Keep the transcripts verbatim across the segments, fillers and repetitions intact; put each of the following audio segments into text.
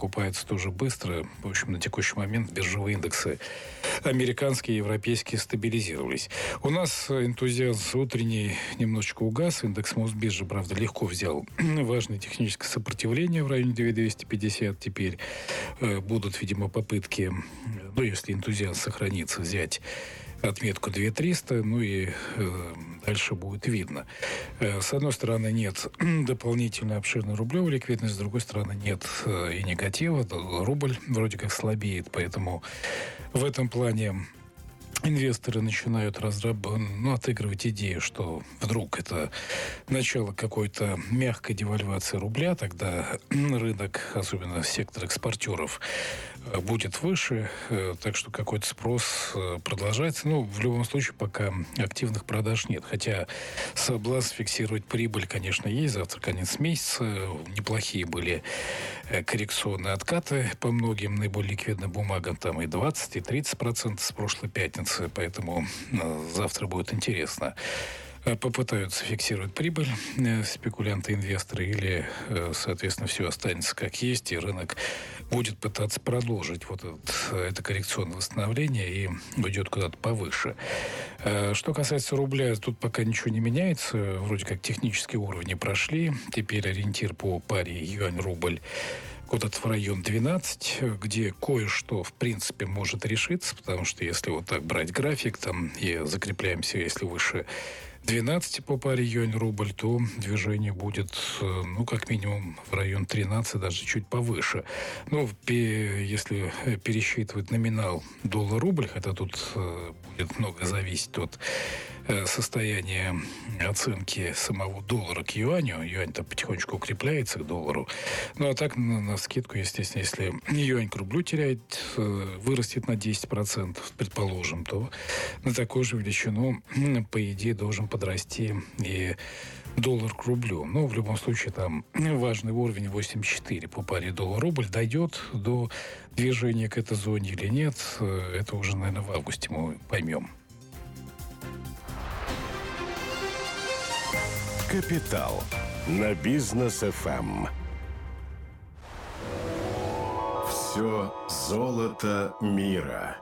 покупается тоже быстро. В общем, на текущий момент биржевые индексы американские и европейские стабилизировались. У нас энтузиазм утренний немножечко угас. Индекс Мосбиржи, правда, легко взял важное техническое сопротивление в районе две тысячи двести пятьдесят. Теперь э, будут, видимо, попытки, ну, если энтузиазм сохранится, взять отметку две тысячи триста, ну и э, дальше будет видно. Э, с одной стороны, нет дополнительной обширной рублевой ликвидности, с другой стороны, нет э, и негатива. Рубль вроде как слабеет, поэтому в этом плане инвесторы начинают разраб... ну, отыгрывать идею, что вдруг это начало какой-то мягкой девальвации рубля, тогда рынок, особенно сектор экспортеров, будет выше, так что какой-то спрос продолжается. Ну, в любом случае, пока активных продаж нет. Хотя соблазн фиксировать прибыль, конечно, есть. Завтра конец месяца. Неплохие были коррекционные откаты по многим наиболее ликвидным бумагам. Там и двадцать, и тридцать процентов с прошлой пятницы. Поэтому завтра будет интересно. Попытаются фиксировать прибыль спекулянты-инвесторы или, соответственно, все останется как есть, и рынок будет пытаться продолжить вот этот, это коррекционное восстановление и уйдет куда-то повыше. Что касается рубля, тут пока ничего не меняется. Вроде как технические уровни прошли. Теперь ориентир по паре юань-рубль куда-то в район двенадцать, где кое-что, в принципе, может решиться, потому что если вот так брать график, там, и закрепляемся, если выше двенадцати по паре юань-рубль, то движение будет, ну, как минимум, в район тринадцати, даже чуть повыше. Ну, если пересчитывать номинал доллар-рубль, хотя тут будет много зависеть от состояния оценки самого доллара к юаню. Юань-то потихонечку укрепляется к доллару. Ну, а так, на, на скидку, естественно, если юань к рублю теряет, вырастет на десять процентов, предположим, то на такую же величину, по идее, должен подрасти и доллар к рублю. Но в любом случае там важный уровень восемьдесят четыре по паре доллар-рубль. Дойдет до движения к этой зоне или нет, это уже, наверное, в августе мы поймем. Капитал на Бизнес эф эм. Все золото мира.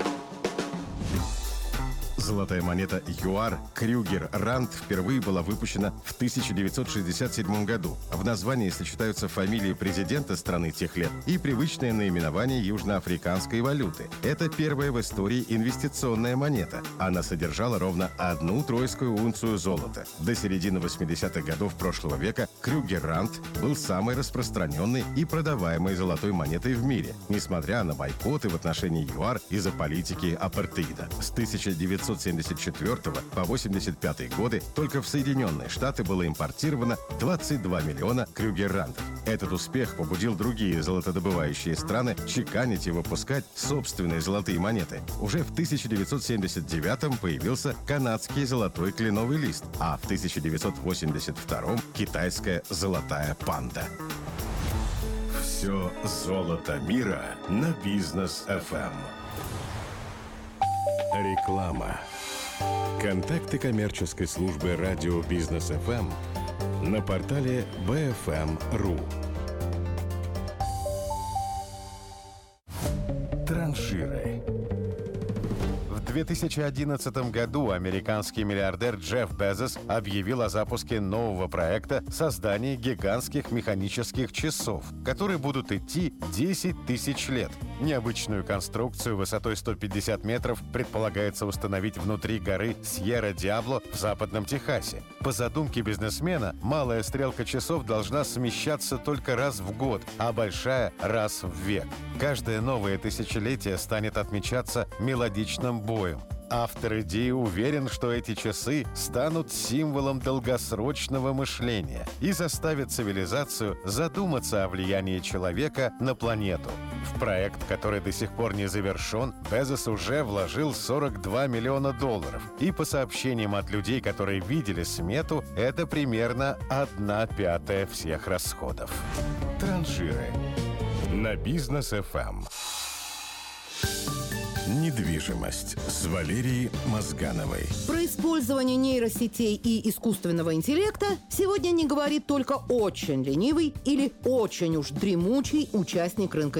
Золотая монета ЮАР Крюгер Рант впервые была выпущена в тысяча девятьсот шестьдесят седьмом году. В названии сочетаются фамилии президента страны тех лет и привычное наименование южноафриканской валюты. Это первая в истории инвестиционная монета. Она содержала ровно одну тройскую унцию золота. До середины восьмидесятых годов прошлого века Крюгер Рант был самой распространенной и продаваемой золотой монетой в мире, несмотря на бойкоты в отношении ЮАР из-за политики апартеида. С тысяча девятьсот семьдесят четвёртого по восемьдесят пятый годы только в Соединенные Штаты было импортировано двадцать два миллиона крюгер-рантов. Этот успех побудил другие золотодобывающие страны чеканить и выпускать собственные золотые монеты. Уже в тысяча девятьсот семьдесят девятом появился канадский золотой кленовый лист, а в тысяча девятьсот восемьдесят втором китайская золотая панда. Все золото мира на Бизнес эф эм. Реклама. Контакты коммерческой службы радио Бизнес эф эм на портале би эф эм точка ру. Транжиры. В две тысячи одиннадцатом году американский миллиардер Джефф Безос объявил о запуске нового проекта создания гигантских механических часов, которые будут идти десять тысяч лет. Необычную конструкцию высотой сто пятьдесят метров предполагается установить внутри горы Сьерра-Диабло в западном Техасе. По задумке бизнесмена, малая стрелка часов должна смещаться только раз в год, а большая — раз в век. Каждое новое тысячелетие станет отмечаться мелодичным боем. Автор идеи уверен, что эти часы станут символом долгосрочного мышления и заставят цивилизацию задуматься о влиянии человека на планету. В проект, который до сих пор не завершен, Безос уже вложил сорок два миллиона долларов. И по сообщениям от людей, которые видели смету, это примерно одна пятая всех расходов. Транжиры на Бизнес эф эм. Недвижимость с Валерией Мозгановой. Про использование нейросетей и искусственного интеллекта сегодня не говорит только очень ленивый или очень уж дремучий участник рынка